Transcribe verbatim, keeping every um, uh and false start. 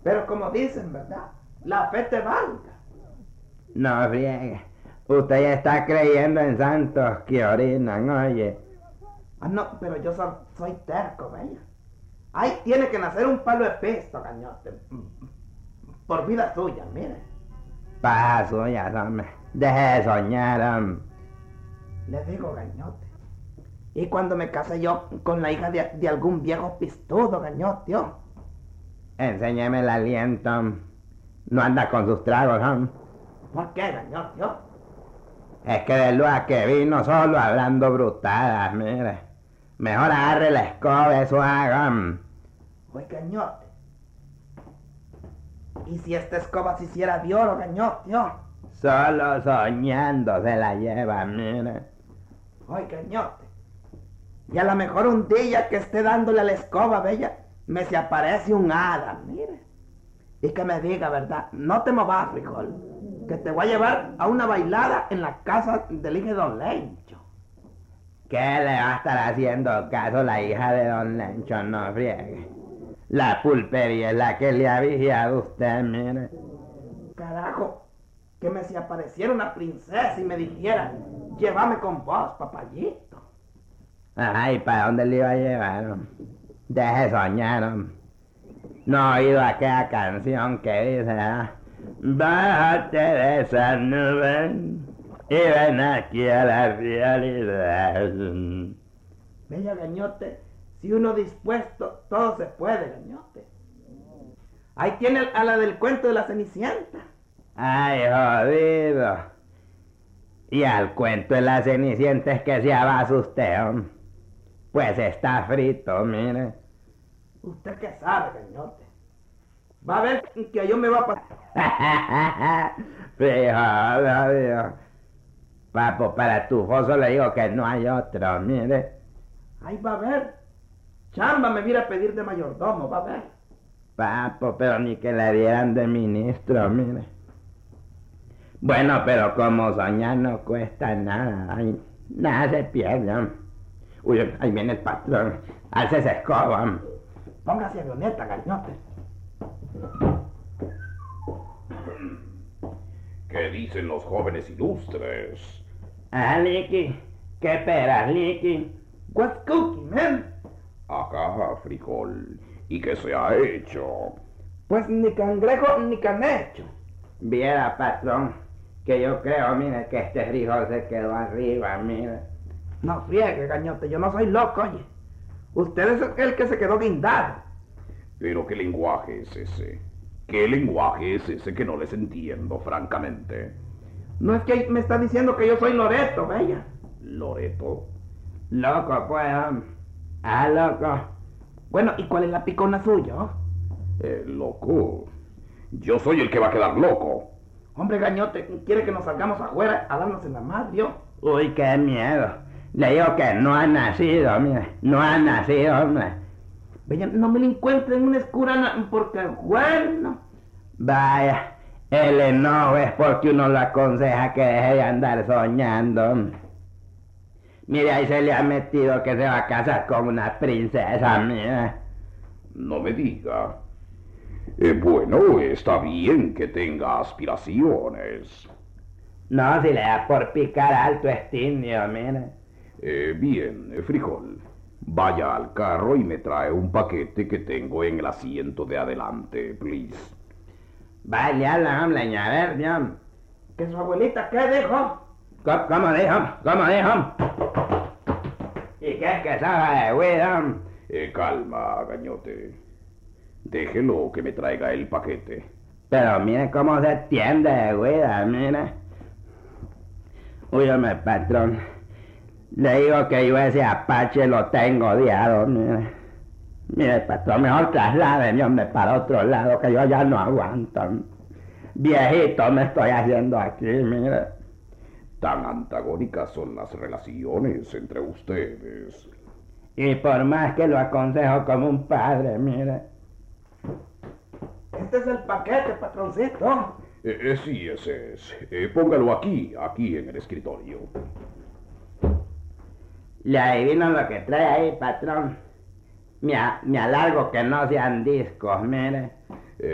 Pero como dicen, ¿verdad? La fe te valga. No friegue. Usted ya está creyendo en santos que orinan, oye. Ah, no, pero yo so, soy terco, ¿veis? Ahí tiene que nacer un palo de pisto, cañote. Por vida suya, mire. Paja suya, hombre. Deje de soñar, hombre. Le digo, gañote. Y cuando me case yo con la hija de, de algún viejo pistudo, gañote, oh. Enséñeme el aliento. No anda con sus tragos, hombre. ¿Por qué, gañote, oh? Es que de luego que vino solo hablando brutadas, mire. Mejor agarre la escoba, eso haga. Oye, gañote. ¿Y si esta escoba se hiciera de oro, gañote, oh? Solo soñando se la lleva, mire. Oye, gañote. Y a lo mejor un día que esté dándole a la escoba, bella, me se aparece un hada, mire. Y que me diga, ¿verdad? No te movas, frijol, que te voy a llevar a una bailada en la casa del hijo de Don Lencho. ¿Qué le va a estar haciendo caso la hija de Don Lencho? No friegue. La pulpería es la que le ha vigilado a usted, mire. Carajo, que me se apareciera una princesa y me dijera, llévame con vos, papayito. Ajá, ¿y para dónde le iba a llevar? Deje soñar. No ha oído aquella canción que dice, ¿eh? Bájate de esa nube y ven aquí a la realidad. Bella, gañote, si uno dispuesto, todo se puede, gañote. Ahí tiene a la del cuento de la Cenicienta. Ay, jodido. Y al cuento de la Cenicienta es que se abasa usted, hombre. Pues está frito, mire. ¿Usted qué sabe, gañote? Va a ver que yo me va a pasar. Fíjate, Dios. Papo, para tu foso le digo que no hay otro, mire. Ahí va a ver. Chamba me viera a pedir de mayordomo, va a ver. Papo, pero ni que le dieran de ministro, mire. Bueno, pero como soñar no cuesta nada, ay, nada se pierde. Uy, ahí viene el patrón. Alce esa escoba. Póngase avioneta, gañote. ¿Qué dicen los jóvenes ilustres? Ah, Licky. ¿Qué esperas, Licky? What's cooking, man? Acá, frijol. ¿Y qué se ha hecho? Pues ni cangrejo ni canecho. Viera, patrón, que yo creo, mire, que este frijol se quedó arriba, mire. No friegue, gañote, yo no soy loco, oye. Usted es el que se quedó guindado. ¿Pero qué lenguaje es ese? ¿Qué lenguaje es ese que no les entiendo, francamente? No es que me está diciendo que yo soy Loreto, bella. ¿Loreto? Loco, pues, hombre. Ah, loco. Bueno, ¿y cuál es la picona suya? Oh? Eh, loco. Yo soy el que va a quedar loco. Hombre, gañote, quiere que nos salgamos afuera a darnos en la madre, ¿yo? Uy, qué miedo. Le digo que no ha nacido, mire. No ha nacido, hombre. Bella, no me lo encuentro en una escura porque, bueno. Vaya, el enojo es porque uno lo aconseja que deje de andar soñando. Mire, ahí se le ha metido que se va a casar con una princesa, mira. No me diga. Eh, bueno, está bien que tenga aspiraciones. No, si le da por picar alto estindio, mire. Eh, bien, eh, frijol. Vaya al carro y me trae un paquete que tengo en el asiento de adelante, please. Vaya, la hombre, leña verde, hombre. ¿Que su abuelita qué dijo? ¿Cómo, cómo dijo? ¿Cómo dijo? ¿Y qué es que sabe de Widom? Eh, calma, gañote. Déjelo que me traiga el paquete. Pero mire cómo se tiende de Widom, mire. Úyame, patrón. Le digo que yo ese Apache lo tengo odiado, mire. Mire, patrón, mejor trasládenme, hombre, para otro lado, que yo ya no aguanto. Viejito me estoy haciendo aquí, mire. Tan antagónicas son las relaciones entre ustedes. Y por más que lo aconsejo como un padre, mire. Este es el paquete, patroncito. Eh, eh, sí, ese es. Eh, póngalo aquí, aquí en el escritorio. Le adivino lo que trae ahí, patrón. Me, a, me alargo que no sean discos, mire.